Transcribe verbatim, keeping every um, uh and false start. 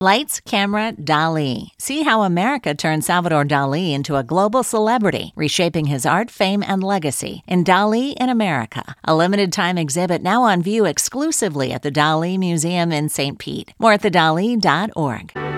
Lights, Camera, Dali. See how America turned Salvador Dali into a global celebrity, reshaping his art, fame, and legacy in Dali in America, a limited-time exhibit now on view exclusively at the Dali Museum in Saint Pete. More at the dali dot org.